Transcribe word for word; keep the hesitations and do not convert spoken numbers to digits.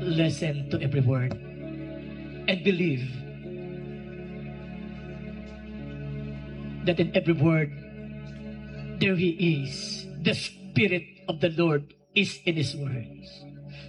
listen to every word and believe that in every word there He is. The Spirit of the Lord is in His words.